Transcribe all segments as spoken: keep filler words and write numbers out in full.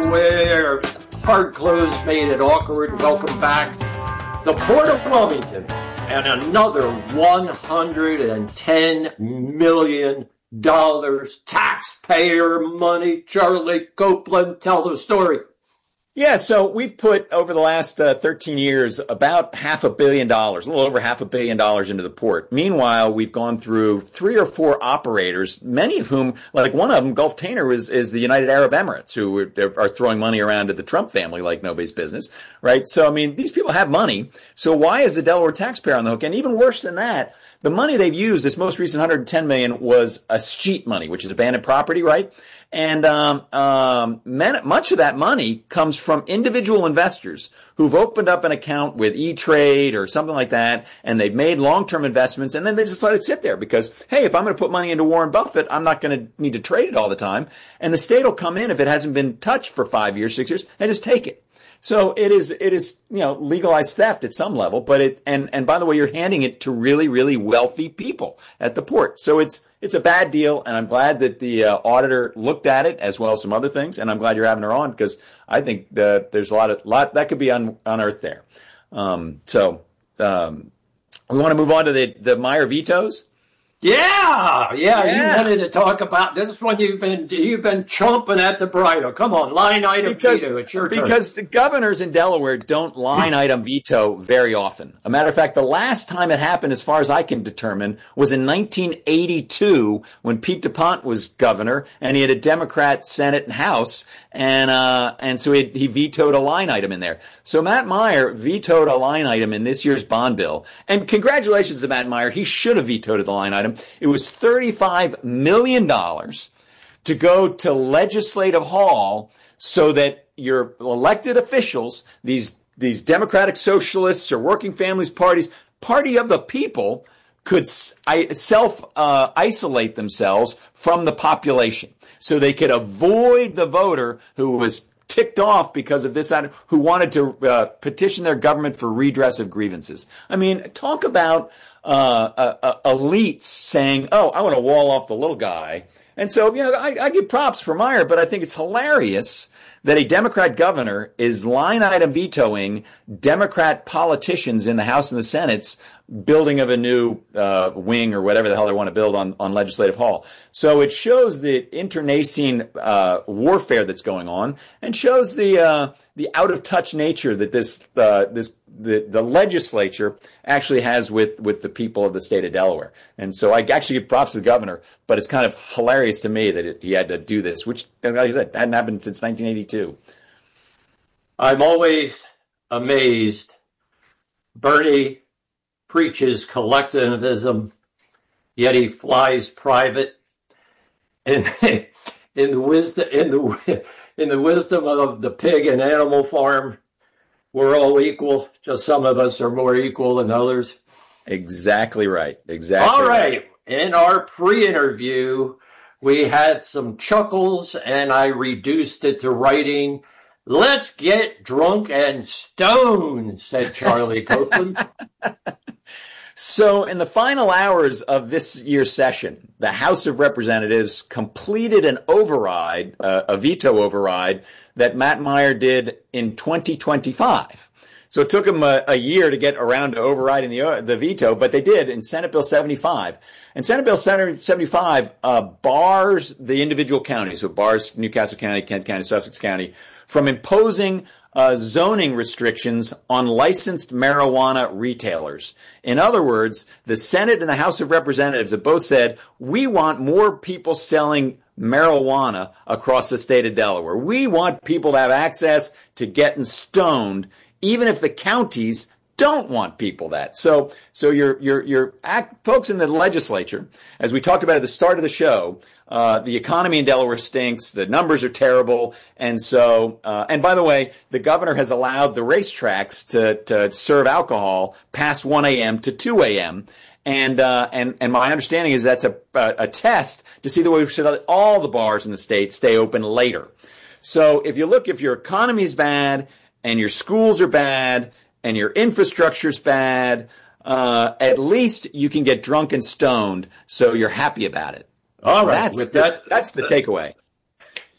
where hard clothes made it awkward. Welcome back. The Port of Wilmington and another one hundred ten million dollars taxpayer money. Charlie Copeland, tell the story. Yeah, so we've put over the last uh, thirteen years about half a billion dollars, a little over half a billion dollars into the port. Meanwhile, we've gone through three or four operators, many of whom, like one of them, Gulf Tainer, is, is the United Arab Emirates, who are, are throwing money around to the Trump family like nobody's business, right? So, I mean, these people have money. So why is the Delaware taxpayer on the hook? And even worse than that, the money they've used, this most recent one hundred ten million dollars, was a sheet money, which is abandoned property, right? And um, um, much of that money comes from individual investors who've opened up an account with E-Trade or something like that, and they've made long-term investments, and then they just let it sit there because, hey, if I'm going to put money into Warren Buffett, I'm not going to need to trade it all the time. And the state will come in if it hasn't been touched for five years, six years, and just take it. So it is, it is, you know, legalized theft at some level, but it, and, and by the way, you're handing it to really, really wealthy people at the port. So it's, it's a bad deal. And I'm glad that the uh, auditor looked at it as well as some other things. And I'm glad you're having her on because I think that there's a lot of, lot that could be un, unearthed there. Um, so, um, we want to move on to the, the Meier vetoes. Yeah, yeah, yeah, you wanted to talk about this one. You've been you've been chomping at the bridle. Come on, line item because, veto. It's your turn. Because the governors in Delaware don't line item veto very often. A matter of fact, the last time it happened, as far as I can determine, was in nineteen eighty-two when Pete DuPont was governor, and he had a Democrat Senate and House, and uh and so he, he vetoed a line item in there. So Matt Meier vetoed a line item in this year's bond bill, and congratulations to Matt Meier. He should have vetoed the line item. It was thirty-five million dollars to go to Legislative Hall so that your elected officials, these, these Democratic Socialists or Working Families parties, party of the people, could self uh, isolate themselves from the population. So they could avoid the voter who was ticked off because of this, who wanted to uh, petition their government for redress of grievances. I mean, talk about uh, uh, uh, elites saying, oh, I want to wall off the little guy. And so, you know, I, I give props for Meier, but I think it's hilarious that a Democrat governor is line item vetoing Democrat politicians in the House and the Senate's building of a new uh, wing or whatever the hell they want to build on, on Legislative Hall. So it shows the internecine uh, warfare that's going on, and shows the uh, the out of touch nature that this uh, this the, the legislature actually has with with the people of the state of Delaware. And so I actually give props to the governor, but it's kind of hilarious to me that it, he had to do this, which, like I said, hadn't happened since nineteen eighty-two. I'm always amazed. Bernie preaches collectivism, yet he flies private. And in the wisdom, in the in the wisdom of the pig and animal farm, we're all equal. Just some of us are more equal than others. Exactly right. Exactly. All right. right. In our pre-interview, we had some chuckles, and I reduced it to writing, "Let's get drunk and stoned," said Charlie Copeland. So in the final hours of this year's session, the House of Representatives completed an override, uh, a veto override that Matt Meier did in twenty twenty-five. So it took him a, a year to get around to overriding the uh, the veto, but they did in Senate Bill seventy-five. And Senate Bill seventy-five uh, bars the individual counties, so it bars Newcastle County, Kent County, Sussex County, from imposing Uh, zoning restrictions on licensed marijuana retailers. In other words, the Senate and the House of Representatives have both said, we want more people selling marijuana across the state of Delaware. We want people to have access to getting stoned, even if the counties don't want people that. So, so your, your, your act, folks in the legislature, as we talked about at the start of the show, uh, the economy in Delaware stinks. The numbers are terrible. And so, uh, and by the way, the governor has allowed the racetracks to, to serve alcohol past one a.m. to two a.m. And, uh, and, and my understanding is that's a, a, a test to see the way we should let all the bars in the state stay open later. So if you look, if your economy's bad and your schools are bad and your infrastructure's bad, uh, at least you can get drunk and stoned, so you're happy about it. All right. That's With the, that, that's the takeaway.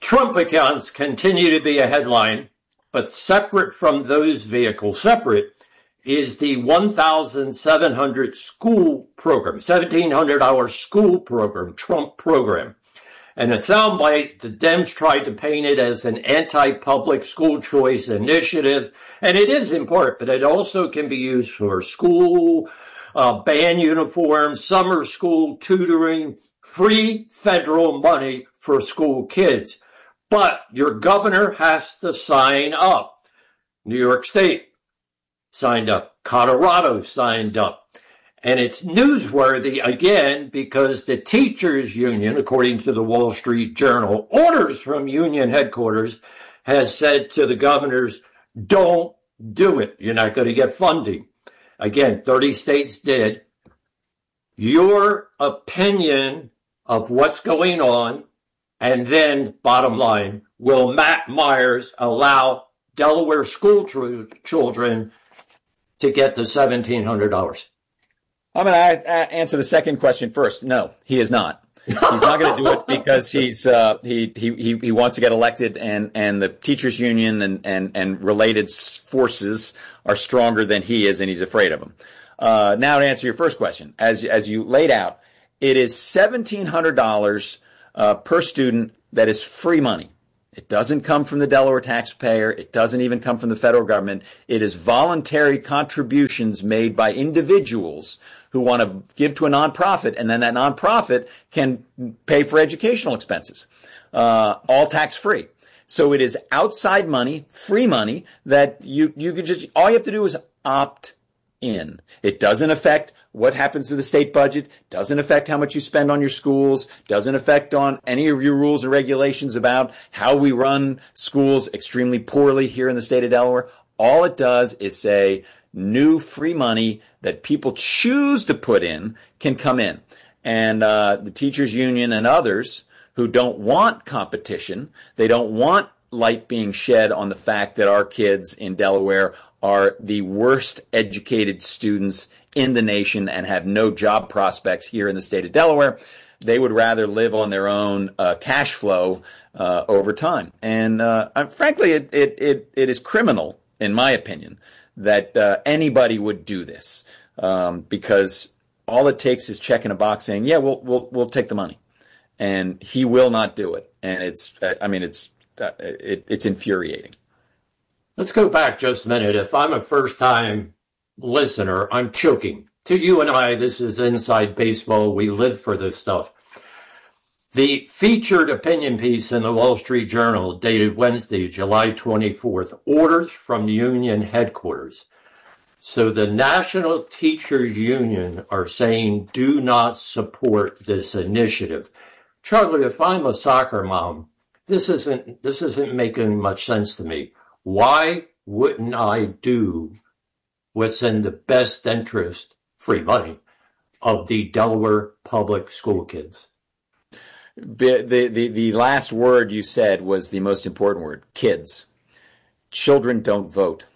Trump accounts continue to be a headline, but separate from those vehicles, separate is the one thousand seven hundred school program, seventeen hundred hour school program, Trump program. And a soundbite, the Dems tried to paint it as an anti-public school choice initiative. And it is important, but it also can be used for school, uh, band uniforms, summer school tutoring, free federal money for school kids. But your governor has to sign up. New York State signed up. Colorado signed up. And it's newsworthy, again, because the teachers union, according to the Wall Street Journal, orders from union headquarters, has said to the governors, don't do it. You're not going to get funding. Again, thirty states did. Your opinion of what's going on, and then, bottom line, will Matt Myers allow Delaware school tr- children to get the seventeen hundred dollars? I'm going to answer the second question first. No, he is not. He's not going to do it because he's uh, he he he wants to get elected, and and the teachers union and and and related forces are stronger than he is, and he's afraid of them. Uh, now to answer your first question, as as you laid out, it is seventeen hundred dollars uh, per student. That is free money. It doesn't come from the Delaware taxpayer. It doesn't even come from the federal government. It is voluntary contributions made by individuals who want to give to a nonprofit, and then that nonprofit can pay for educational expenses, uh, all tax-free. So it is outside money, free money that you you can just, all you have to do is opt in. It doesn't affect what happens to the state budget, doesn't affect how much you spend on your schools, doesn't affect on any of your rules and regulations about how we run schools extremely poorly here in the state of Delaware. All it does is say new free money that people choose to put in can come in. And uh, the teachers union and others who don't want competition, they don't want light being shed on the fact that our kids in Delaware are the worst educated students in the nation and have no job prospects here in the state of Delaware. They would rather live on their own uh, cash flow uh, over time. And uh, frankly, it, it, it, it is criminal, in my opinion, that uh, anybody would do this, um, because all it takes is checking a box saying, yeah, we'll, we'll, we'll take the money. And he will not do it. And it's, I mean, it's, uh, it, it's infuriating. Let's go back just a minute. If I'm a first-time listener, I'm choking. To you and I, this is inside baseball. We live for this stuff. The featured opinion piece in the Wall Street Journal dated Wednesday, July twenty-fourth, orders from union headquarters. So the National Teachers Union are saying do not support this initiative. Charlie, if I'm a soccer mom, this isn't this isn't making much sense to me. Why wouldn't I do what's in the best interest, free money, of the Delaware public school kids? The, the, the, the last word you said was the most important word, kids. Children don't vote.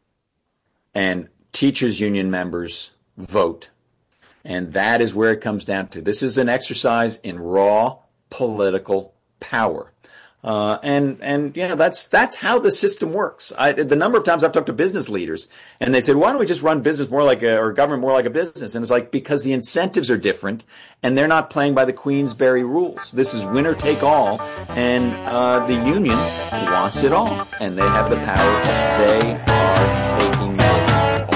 And teachers union members vote. And that is where it comes down to. This is an exercise in raw political power. Uh, and, and, you know, that's, that's how the system works. I, the number of times I've talked to business leaders and they said, why don't we just run business more like a, or government more like a business? And it's like, because the incentives are different and they're not playing by the Queensberry rules. This is winner take all. And, uh, the union wants it all and they have the power. They are taking it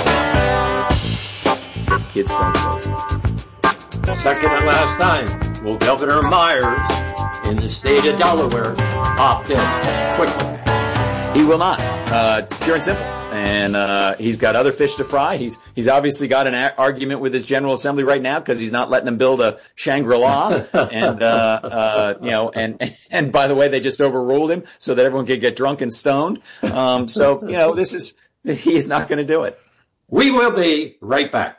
all. These kids don't vote. Second and last time, will Governor Myers in the state of Delaware opt in quickly? He will not. Uh, pure and simple. And uh, he's got other fish to fry. He's he's obviously got an a- argument with his General Assembly right now because he's not letting them build a Shangri-La. and uh, uh, you know, and and by the way, they just overruled him so that everyone could get drunk and stoned. Um, so you know, this is he is not going to do it. We will be right back.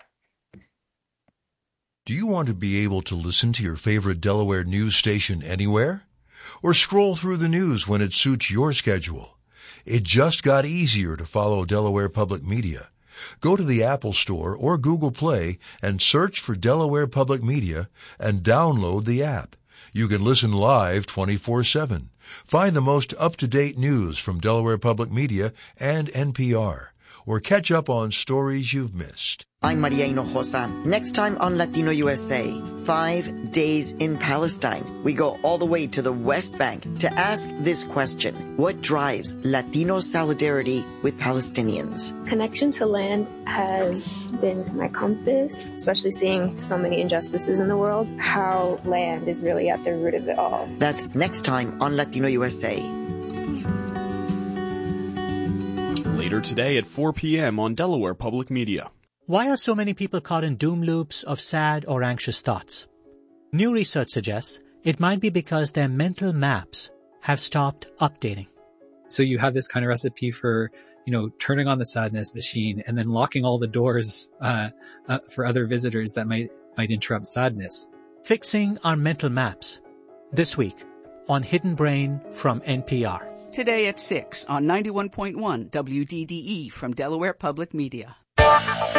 Do you want to be able to listen to your favorite Delaware news station anywhere? Or scroll through the news when it suits your schedule? It just got easier to follow Delaware Public Media. Go to the Apple Store or Google Play and search for Delaware Public Media and download the app. You can listen live twenty-four seven. Find the most up-to-date news from Delaware Public Media and N P R, or catch up on stories you've missed. I'm Maria Hinojosa. Next time on Latino U S A, Five Days in Palestine. We go all the way to the West Bank to ask this question. What drives Latino solidarity with Palestinians? Connection to land has been my compass, especially seeing so many injustices in the world, how land is really at the root of it all. That's next time on Latino U S A. Later today at four p.m. on Delaware Public Media. Why are so many people caught in doom loops of sad or anxious thoughts? New research suggests it might be because their mental maps have stopped updating. So you have this kind of recipe for, you know, turning on the sadness machine and then locking all the doors uh, uh, for other visitors that might might interrupt sadness. Fixing our mental maps. This week on Hidden Brain from N P R. Today at six on ninety-one point one W D D E from Delaware Public Media.